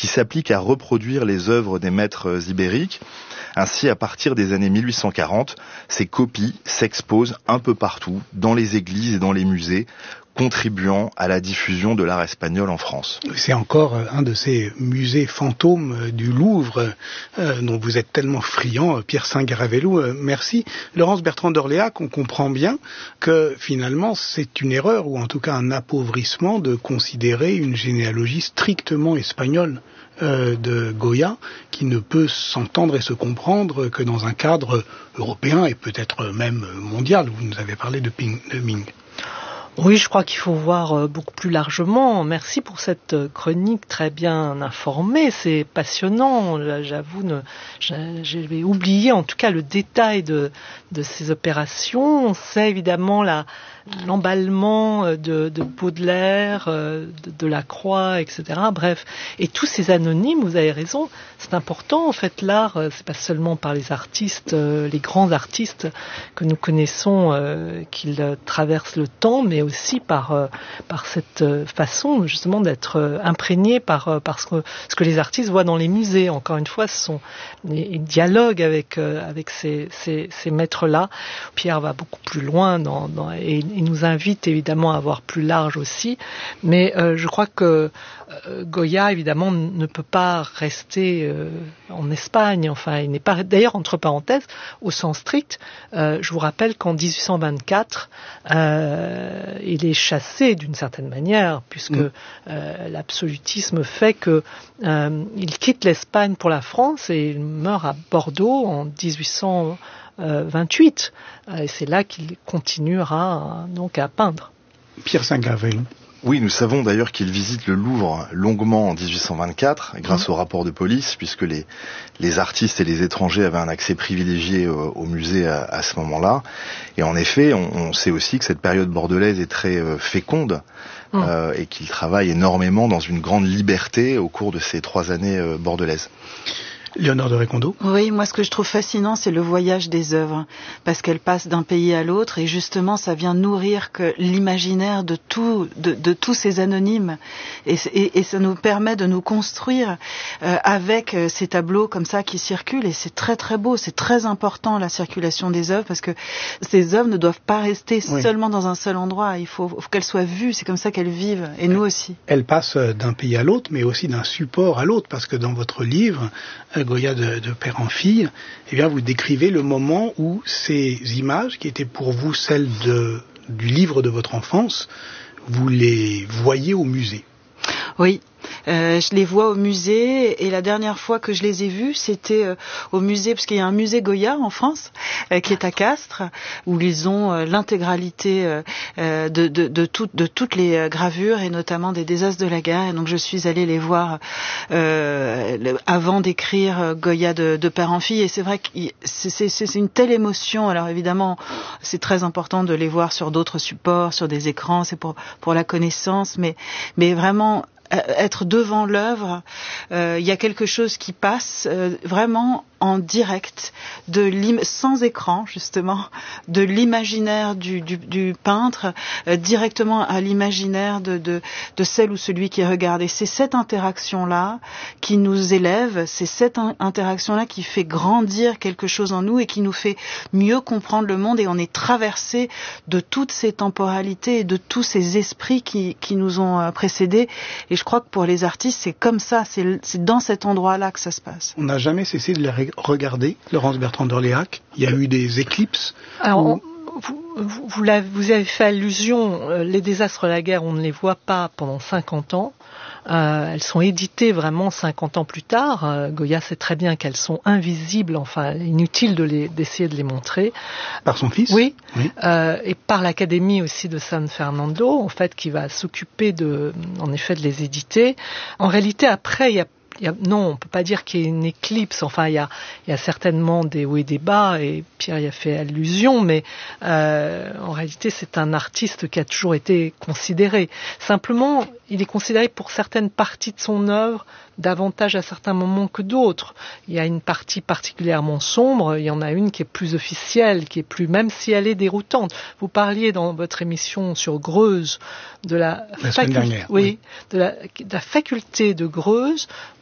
qui s'applique à reproduire les œuvres des maîtres ibériques. Ainsi, à partir des années 1840, ces copies s'exposent un peu partout, dans les églises et dans les musées, contribuant à la diffusion de l'art espagnol en France. C'est encore un de ces musées fantômes du Louvre dont vous êtes tellement friand, Pierre Saint-Garavelou. Merci. Laurence Bertrand d'Orléac, on comprend bien que finalement c'est une erreur, ou en tout cas un appauvrissement, de considérer une généalogie strictement espagnole de Goya, qui ne peut s'entendre et se comprendre que dans un cadre européen et peut-être même mondial. Vous nous avez parlé de Ming. Oui, je crois qu'il faut voir beaucoup plus largement. Merci pour cette chronique très bien informée. C'est passionnant. J'avoue, j'avais oublié en tout cas le détail de ces opérations. C'est évidemment l'emballement de Baudelaire, de Lacroix, etc. Bref, et tous ces anonymes, vous avez raison, c'est important en fait. L'art, c'est pas seulement par les artistes, les grands artistes que nous connaissons, qu'ils traversent le temps, mais aussi par cette façon justement d'être imprégné par ce que les artistes voient dans les musées. Encore une fois, ce sont des dialogues avec ces maîtres-là. Pierre va beaucoup plus loin et il nous invite évidemment à voir plus large aussi, mais je crois que Goya évidemment ne peut pas rester en Espagne. Enfin, il n'est pas, d'ailleurs, entre parenthèses, au sens strict, je vous rappelle qu'en 1824 il est chassé d'une certaine manière, puisque l'absolutisme fait que il quitte l'Espagne pour la France et il meurt à Bordeaux en 1828. Et c'est là qu'il continuera donc à peindre. Pierre Saint-Garavelou. Oui, nous savons d'ailleurs qu'il visite le Louvre longuement en 1824, grâce au rapport de police, puisque les artistes et les étrangers avaient un accès privilégié au musée à ce moment-là. Et en effet, on sait aussi que cette période bordelaise est très féconde, et qu'il travaille énormément dans une grande liberté au cours de ces 3 années bordelaises. Léonore de Recondo. Oui, moi ce que je trouve fascinant, c'est le voyage des œuvres, parce qu'elles passent d'un pays à l'autre, et justement ça vient nourrir que l'imaginaire de tous ces anonymes, et ça nous permet de nous construire avec ces tableaux comme ça qui circulent, et c'est très très beau, c'est très important la circulation des œuvres, parce que ces œuvres ne doivent pas rester seulement dans un seul endroit, il faut qu'elles soient vues, c'est comme ça qu'elles vivent, et nous aussi. Elles passent d'un pays à l'autre, mais aussi d'un support à l'autre, parce que dans votre livre, Goya de père en fille, eh bien vous décrivez le moment où ces images, qui étaient pour vous celles du livre de votre enfance, vous les voyez au musée. Oui. Je les vois au musée, et la dernière fois que je les ai vus, c'était au musée, parce qu'il y a un musée Goya en France, qui est à Castres, où ils ont l'intégralité de toutes les gravures, et notamment des As de la guerre. Et donc je suis allée les voir avant d'écrire Goya de père en fille, et c'est vrai que c'est une telle émotion. Alors évidemment, c'est très important de les voir sur d'autres supports, sur des écrans, c'est pour la connaissance, mais vraiment être devant l'œuvre, il y a quelque chose qui passe vraiment en direct, sans écran justement, de l'imaginaire du peintre directement à l'imaginaire de celle ou celui qui regarde. Et c'est cette interaction-là qui nous élève, c'est cette interaction-là qui fait grandir quelque chose en nous et qui nous fait mieux comprendre le monde, et on est traversé de toutes ces temporalités et de tous ces esprits qui nous ont précédés. Et je crois que pour les artistes, c'est comme ça, c'est dans cet endroit-là que ça se passe. On n'a jamais cessé de les regarder, Laurence Bertrand d'Orléac. Il y a eu des éclipses. Alors, vous avez fait allusion, les désastres de la guerre, on ne les voit pas pendant 50 ans. Elles sont éditées vraiment 50 ans plus tard. Goya sait très bien qu'elles sont invisibles, enfin inutile d'essayer de les montrer. Par son fils ? Oui. Et par l'Académie aussi de San Fernando, en fait, qui va s'occuper en effet de les éditer. En réalité, après, non, on peut pas dire qu'il y ait une éclipse. Enfin, il y a certainement des hauts et des bas, et Pierre y a fait allusion, mais en réalité, c'est un artiste qui a toujours été considéré. Simplement, il est considéré pour certaines parties de son œuvre davantage à certains moments que d'autres. Il y a une partie particulièrement sombre, il y en a une qui est plus officielle, qui est plus, même si elle est déroutante. Vous parliez dans votre émission sur Greuze de la semaine dernière, de la faculté de Greuze